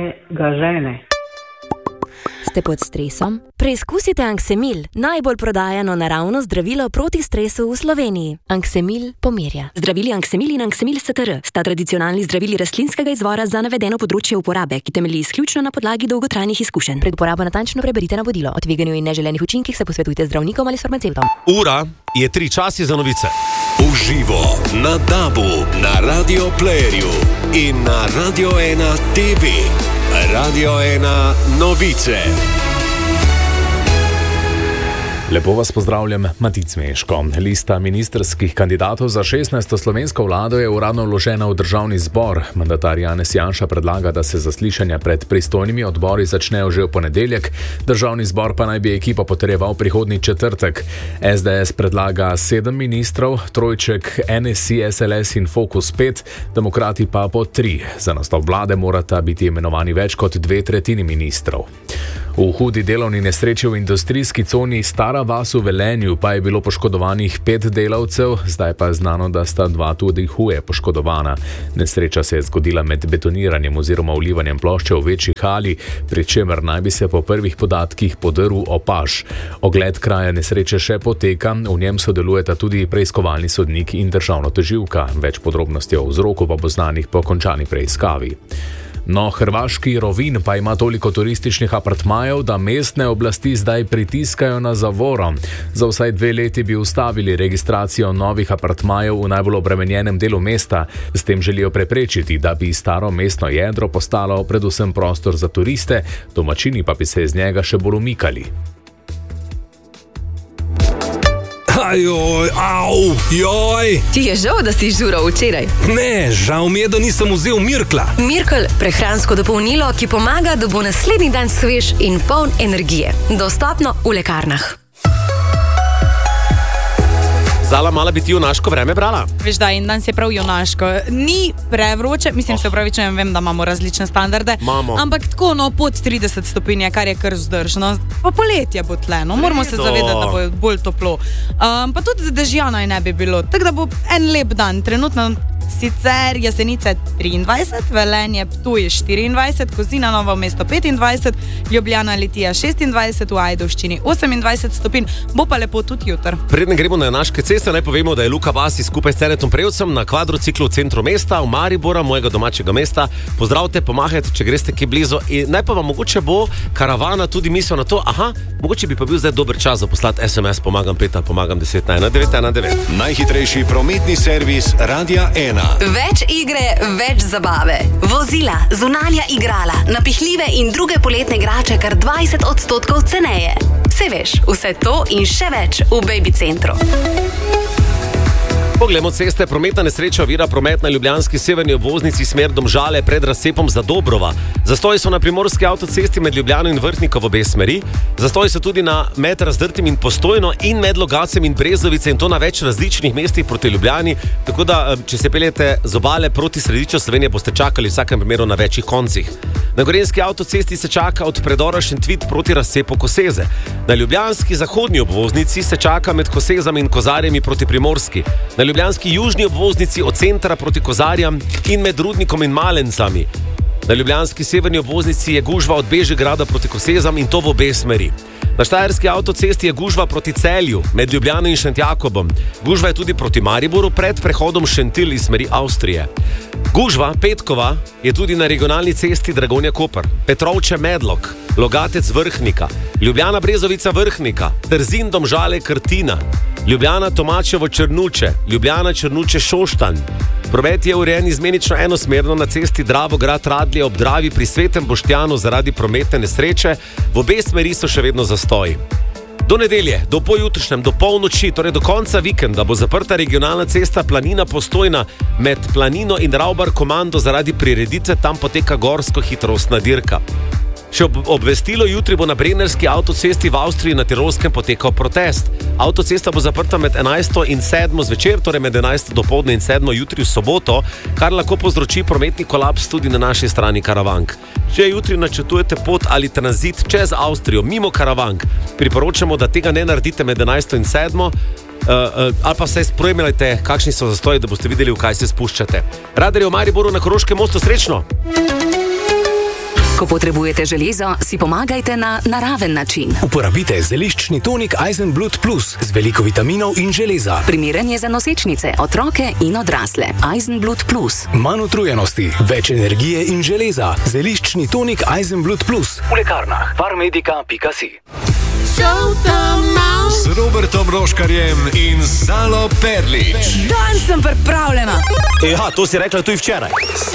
ga žene. Ste pod stresom? Preizkusite Anksemil, najbolj prodajano naravno zdravilo proti stresu v Sloveniji. Anksemil pomirja. Zdravili Anksemil in Anksemil STR sta tradicionalni zdravili rastlinskega izvora za navedeno področje uporabe, ki temelji izključno na podlagi dolgotrajnih izkušenj. Pred uporabo natančno preberite navodilo. O tveganju in neželenih učinkih se posvetujte z zdravnikom ali s farmacevtom. Ura je 3 časi za novice. Uživo na DAB-u, na Radio Playerju in na Radio 1 TV. Radio 1 novice. Lepo vas pozdravljam, Matic Meško. Lista ministrskih kandidatov za 16. slovensko vlado je uradno vložena v državni zbor. Mandatar Janez Janša predlaga, da se zaslišanja pred pristojnimi odbori začnejo že v ponedeljek, državni zbor pa naj bi ekipo potrjeval prihodnji četrtek. SDS predlaga 7 ministrov, trojček NSI, SLS in Fokus 5, demokrati pa po 3. Za nastop vlade morata biti imenovani več kot 2/3 ministrov. V hudi delovni nesreči v industrijski coni Stara vas v Velenju pa je bilo poškodovanih 5 delavcev, zdaj pa je znano, da sta 2 tudi huje poškodovana. Nesreča se je zgodila med betoniranjem oziroma vlivanjem plošče v večji hali, pri čemer naj bi se po prvih podatkih podrl opaž. Ogled kraja nesreče še poteka, v njem sodelujeta tudi preiskovalni sodnik in državna tožilka. Več podrobnosti o vzroku pa bo znanih po končani preiskavi. No, hrvaški Rovinj pa ima toliko turističnih apartmajev, da mestne oblasti zdaj pritiskajo na zavoro. Za vsaj 2 leti bi ustavili registracijo novih apartmajev v najbolj obremenjenem delu mesta. S tem želijo preprečiti, da bi staro mestno jedro postalo predvsem prostor za turiste, domačini pa bi se iz njega še bolj umikali. Ajoj, au, joj. Ti je žal, da si žural včeraj? Ne, žal mi je, da nisem vzel Mirkla. Mirkl, prehransko dopolnilo, ki pomaga, da bo naslednji dan svež in poln energije. Dostopno v lekarnah. Zala, mala bi ti junaško vreme brala? Veš da, in danes je prav junaško. Ni prevroče, mislim, se upravičujem, vem, da imamo različne standarde. Ampak tako, pod 30 stopinj, kar je kar vzdržno. Pa poletje bo tle, moramo se zavedati, da bo bolj toplo. Pa tudi dežja naj ne bi bilo, tako da bo en lep dan. Trenutno sicer Jesenice 23, Velenje, Ptuj 24, Kozina, Novo mesto 25, Ljubljana, Litija 26, v Ajdovščini 28 stopinj, bo pa lepo tudi jutr. Preden gremo na Janaške ceste, naj povemo, da je Luka Vasi skupaj s Teretom Prevcem na kvadrociklu v centru mesta, v Maribora, mojega domačega mesta. Pozdravite, pomahajte, če greste kje blizu. In naj pa vam mogoče bo karavana tudi misel na to, mogoče bi pa bil zdaj dober čas za poslati SMS, pomagam 5 ali pomagam 10 na 1919. Najhitrejši prometni servis Radia 1. Več igre, več zabave. Vozila, zunanja igrala, napihljive in druge poletne igrače kar 20% ceneje. Se veš, vse to in še več v Baby centru. Poglejmo ceste. Prometna nesreča ovira promet na ljubljanski severni obvoznici smer Domžale pred razcepom Zadobrova. Zastoji so na primorski avtocesti med Ljubljano in Vrhnika v obe smeri. Zastoji so tudi med Razdrtim in Postojno in med Logacem in Brezovice, in to na več različnih mestih proti Ljubljani. Tako da, če se peljete z obale proti središču Slovenije, boste čakali v vsakem primeru na večjih koncih. Na gorenjski avtocesti se čaka od predora Šentvid proti razcepu Koseze. Na ljubljanski zahodni obvoznici se čaka med Kosezami in Kozarjami proti Primorski. Na ljubljanski južni obvoznici od centra proti Kozarjam in med Rudnikom in Malencami. Na ljubljanski severni obvoznici je gužva od Bežigrada proti Kosezam, in to v obe smeri. Na štajerski avtocesti je gužva proti Celju, med Ljubljano in Šentjakobom. Gužva je tudi proti Mariboru pred prehodom Šentil iz smeri Avstrije. Gužva, petkova, je tudi na regionalni cesti Dragonja-Koper, Petrovče-Medlok, Logatec Vrhnika, Ljubljana-Brezovica Vrhnika, Trzin Domžale-Krtina, Ljubljana-Tomačevo-Črnuče, Ljubljana-Črnuče-Šoštanj. Promet je urejen izmenično enosmerno na cesti Dravograd-Radlje ob Dravi pri Svetem Boštjanu zaradi prometne nesreče. V obe smeri so še vedno zastoji. Do nedelje, do pojutrišnjem, do polnoči, torej do konca vikenda, bo zaprta regionalna cesta Planina-Postojna med Planino in Ravbar-Komando zaradi prireditve, tam poteka gorsko hitrostna dirka. Še obvestilo, jutri bo na Brennerski avtocesti v Avstriji na Tirolskem potekal protest. Avtocesta bo zaprta med 11. in 7. zvečer, torej med 11. dopoldne in 7. jutri v soboto, kar lahko povzroči prometni kolaps tudi na naši strani Karavank. Če jutri načrtujete pot ali tranzit čez Avstrijo mimo Karavank, priporočamo, da tega ne naredite med 11. in 7. Ali pa se spremljajte, kakšni so zastoji, da boste videli, v kaj se spuščate. Radarji v Mariboru na Koroškem mostu, srečno! Ko potrebujete železo, si pomagajte na naraven način. Uporabite zeliščni tonik Eisenblut Plus z veliko vitaminov in železa. Primeren je za nosečnice, otroke in odrasle. Eisenblut Plus. Manj utrujenosti, več energije in železa. Zeliščni tonik Eisenblut Plus. V lekarnah farmedika.si. Z Robertom Roškarjem in Salo Perlič. Dan sem pripravljena. Ja, to si rekla tudi včeraj.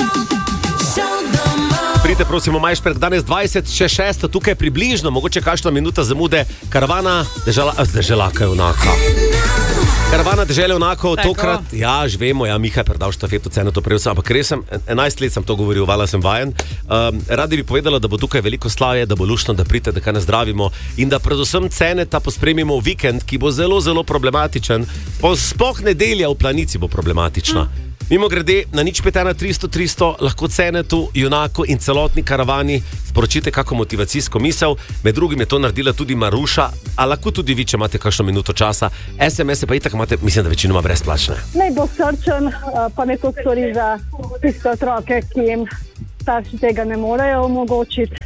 Pridite, prosimo, Majšperk, danes 20:06, tukaj približno, mogoče kakšna minuta zamude, karavana deželaka junaka. Karavana dežele junakov, tokrat, ja, že vemo, ja, Miha je predal štafeto ceno, to prejel sem, ampak res sem, 11 let sem to govoril, vala sem vajen. Radi bi povedala, da bo tukaj veliko slavje, da bo luštno, da pridete, da kaj nazdravimo in da predvsem cene ta pospremimo v vikend, ki bo zelo, zelo problematičen. Sploh nedelja v Planici bo problematična. Mimo grede, na 051 300 lahko cene tu junako in celotni karavani sporočite kako motivacijsko misel. Med drugim je to naredila tudi Maruša, a lahko tudi vi, če imate kakšno minuto časa. SMS-e pa itak imate, mislim, da večinoma brezplačne. Naj bo srčen, pa neko stvari za tiste otroke, ki jim starši tega ne morejo omogočiti.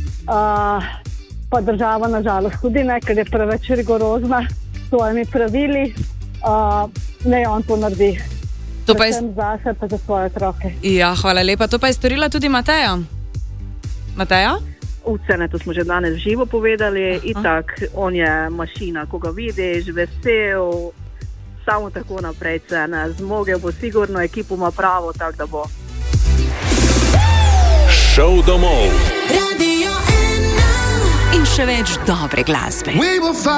Pa država nažalost tudi ne, ker je preveč rigorozna s svojimi pravili. Naj on to naredi. To pa je zase, pa za svoje otroke. Ja, hvala lepa. To pa je storila tudi Mateja. Mateja? Vse, to smo že danes živo povedali. Itak, on je mašina, ko ga vidiš, vesel, samo tako naprej cene. Zmogel bo sigurno, ekipo ima pravo, tako da bo. Šov domov. In še več dobre glasbe.